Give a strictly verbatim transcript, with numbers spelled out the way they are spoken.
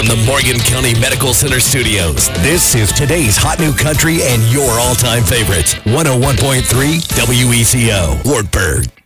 from the Morgan County Medical Center studios, this is today's Hot New Country and your all-time favorites. one oh one point three W E C O, Wartburg.